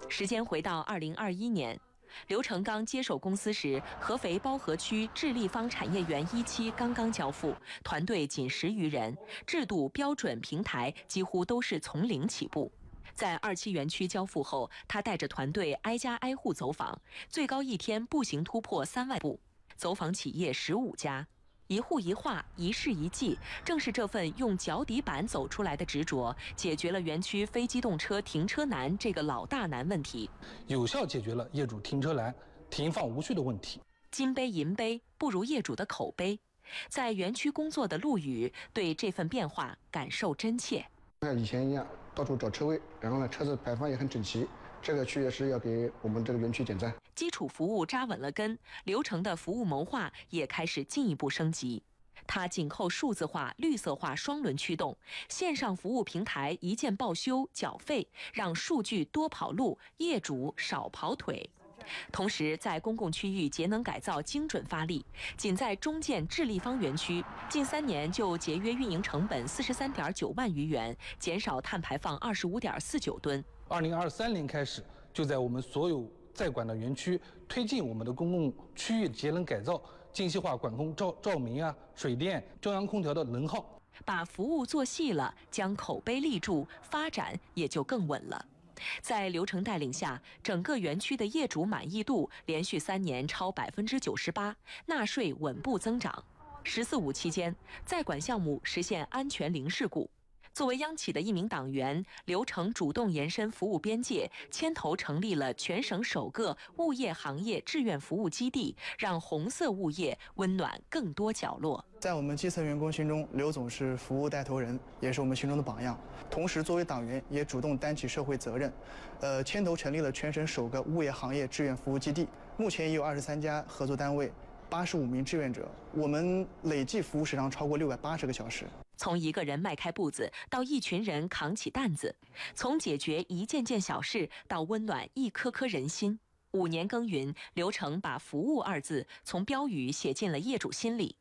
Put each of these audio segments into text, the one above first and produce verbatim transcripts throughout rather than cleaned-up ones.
时间回到二零二一年。刘成刚接手公司时，合肥包河区智立方产业园一期刚刚交付，团队仅十余人，制度、标准、平台几乎都是从零起步。在二期园区交付后，他带着团队挨家挨户走访，最高一天步行突破三万步，走访企业十五家。一户一画，一事一计，正是这份用脚底板走出来的执着，解决了园区非机动车停车难这个老大难问题， 有效解决了业主停车难、停放无序的问题。 金杯银杯不如业主的口碑。在园区工作的陆宇对这份变化感受真切。 像以前一样，到处找车位，然后呢，车子排放也很整齐。这个确实要给我们这个园区点赞。 基础服务扎稳了根，流程的服务谋划也开始进一步升级。它紧扣数字化、绿色化双轮驱动，线上服务平台一键报修缴费，让数据多跑路，业主少跑腿。同时，在公共区域节能改造精准发力，仅在中建智立方园区，近三年就节约运营成本四十三点九万余元，减少碳排放二十五点四九吨。 二零二三年开始，就在我们所有在管的园区推进我们的公共区域节能改造，精细化管控照照明啊、水电、中央空调的能耗， 把服务做细了，将口碑立住，发展也就更稳了。在刘成带领下，整个园区的业主满意度连续三年超百分之九十八，纳税稳步增长。十四五期间，在管项目实现安全零事故。作为央企的一名党员，刘成主动延伸服务边界，牵头成立了全省首个物业行业志愿服务基地，让红色物业温暖更多角落。 在我们基层员工心中，刘总是服务带头人，也是我们心中的榜样。同时，作为党员，也主动担起社会责任，呃，牵头成立了全省首个物业行业志愿服务基地。目前已有二十三家合作单位，八十五名志愿者，我们累计服务时长超过六百八十个小时。 从一个人迈开步子到一群人扛起担子，从解决一件件小事到温暖一颗颗人心。五年耕耘，刘成把服务二字从标语写进了业主心里。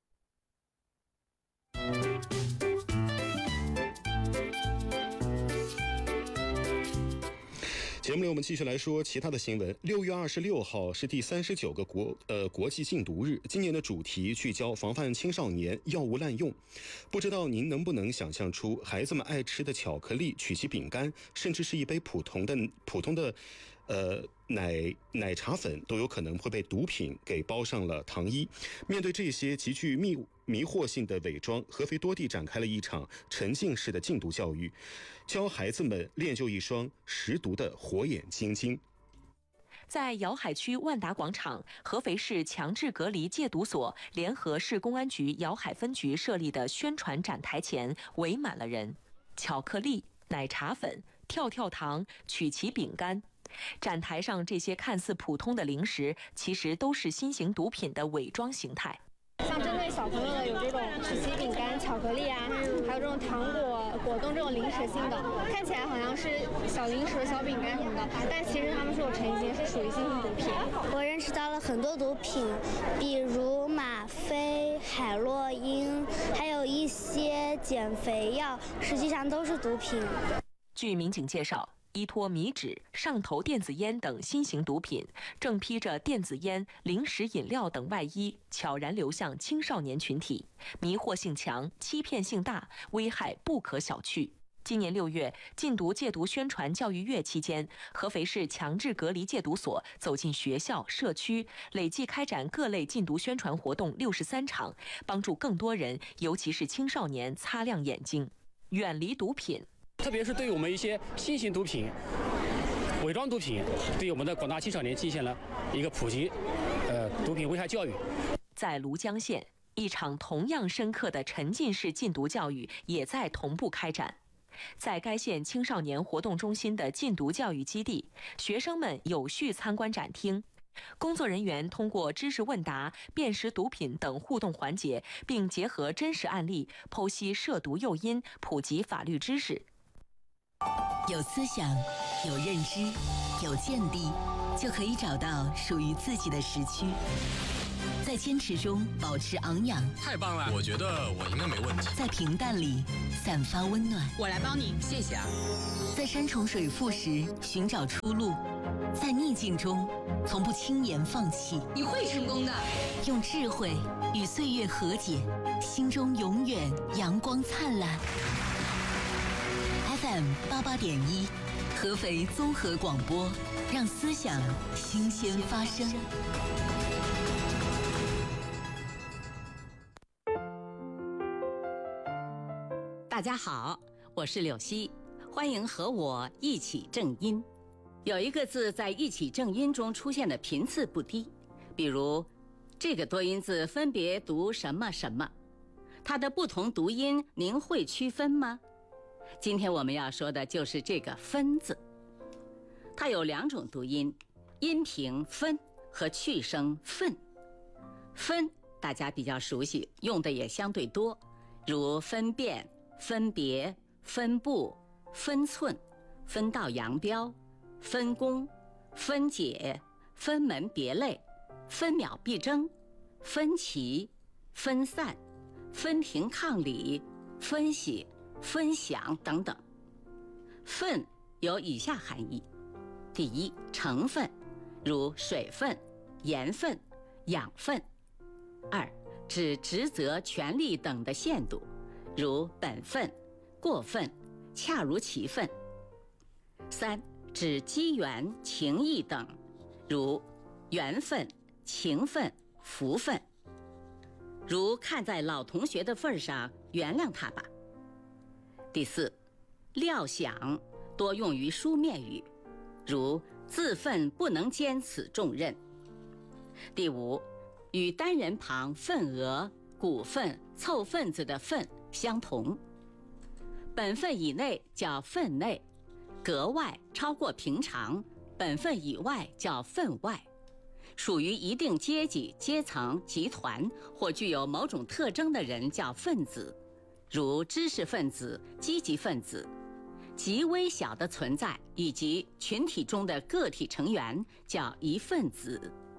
节目里我们继续来说其他的新闻。六月二十六号是第三十九个国呃国际禁毒日，今年的主题聚焦防范青少年药物滥用。不知道您能不能想象出，孩子们爱吃的巧克力、曲奇饼干，甚至是一杯普通的普通的呃奶奶茶粉，都有可能会被毒品给包上了糖衣。面对这些极具迷迷惑性的伪装，合肥多地展开了一场沉浸式的禁毒教育，教孩子们练就一双识毒的火眼金睛。 在瑶海区万达广场，合肥市强制隔离戒毒所联合市公安局瑶海分局设立的宣传展台前围满了人。巧克力、奶茶粉、跳跳糖、曲奇饼干，展台上这些看似普通的零食，其实都是新型毒品的伪装形态。 像针对小朋友的有这种曲奇饼干、巧克力啊，还有这种糖果、果冻这种零食性的，看起来好像是小零食、小饼干什么的，但其实它们是有成型，是属于新型毒品。 我认识到了很多毒品，比如吗啡、海洛因，还有一些减肥药，实际上都是毒品。 据民警介绍，依托米纸、上头电子烟等新型毒品，正披着电子烟、零食饮料等外衣，悄然流向青少年群体，迷惑性强，欺骗性大，危害不可小觑。今年六月，禁毒戒毒宣传教育月期间，合肥市强制隔离戒毒所走进学校、社区，累计开展各类禁毒宣传活动六十三场，帮助更多人，尤其是青少年擦亮眼睛，远离毒品。 特别是对于我们一些新型毒品、伪装毒品，对我们的广大青少年进行了一个普及，呃，毒品危害教育。 在庐江县，一场同样深刻的沉浸式禁毒教育也在同步开展。在该县青少年活动中心的禁毒教育基地，学生们有序参观展厅。工作人员通过知识问答、辨识毒品等互动环节，并结合真实案例剖析涉毒诱因，普及法律知识。 有思想，有认知，有见地，就可以找到属于自己的时区。在在坚持中保持昂扬， 太棒了！我觉得我应该没问题。 在平淡里散发温暖， 我来帮你，谢谢啊。 在山重水复时寻找出路，在逆境中从不轻言放弃。 你会成功的。 用智慧与岁月和解，心中永远阳光灿烂。F M 八八点一，合肥综合广播，让思想新鲜发生。 大家好，我是柳溪，欢迎和我一起正音。有一个字在一起正音中出现的频次不低，比如这个多音字分别读什么什么，它的不同读音您会区分吗？今天我们要说的就是这个分字，它有两种读音，阴平分和去声分。分大家比较熟悉，用的也相对多，如分辨、分别、分布、分寸、分道扬镳、分工、分解、分门别类、分秒必争、分歧、分散、分庭抗礼、分析、分享等等。分有以下含义：第一，成分，如水分、盐分、养分；二，指职责、权利等的限度，如本分、过分、恰如其分；三，指机缘、情谊等，如缘分、情分、福分。如看在老同学的份上，原谅他吧。第四，料想，多用于书面语，如自份不能兼此重任。第五，与单人旁份额、股份、凑份子的份相同。本分以内叫分内，格外超过平常，本分以外叫分外。属于一定阶级、阶层、集团或具有某种特征的人叫分子，如知识分子、积极分子。极微小的存在以及群体中的个体成员叫一分子。